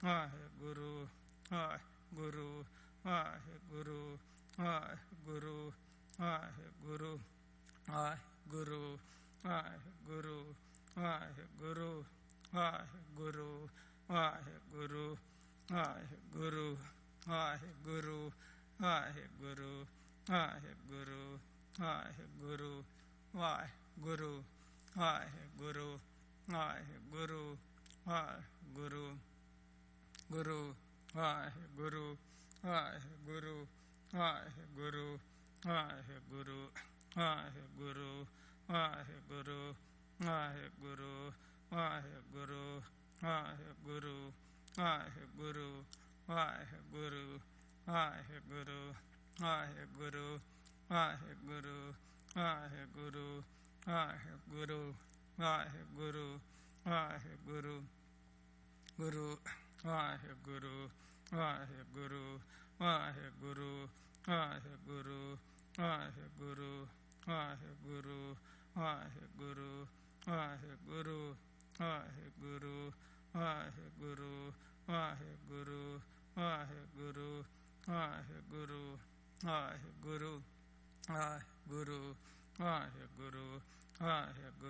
Waheguru Waheguru Waheguru Waheguru Waheguru Waheguru Waheguru Waheguru Waheguru Waheguru Waheguru Waheguru Waheguru Waheguru Waheguru Waheguru Waheguru Waheguru Waheguru Guru Waheguru Waheguru Waheguru Waheguru Waheguru Waheguru Waheguru Waheguru Waheguru Waheguru Waheguru Waheguru Waheguru Waheguru Waheguru Waheguru Waheguru Waheguru Guru Waheguru Waheguru Waheguru Waheguru Waheguru Waheguru Waheguru Waheguru Waheguru Waheguru Waheguru Waheguru Waheguru Waheguru Waheguru Waheguru Waheguru